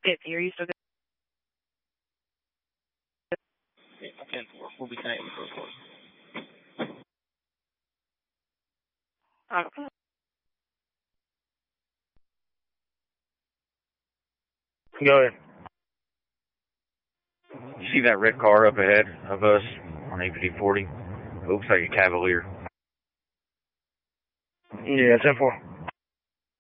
50. Are you still good? Yeah, 10-4. We'll be connecting with Okay. Go ahead. You see that red car up ahead of us on APD 40? It looks like a Cavalier. Yeah, 10-4.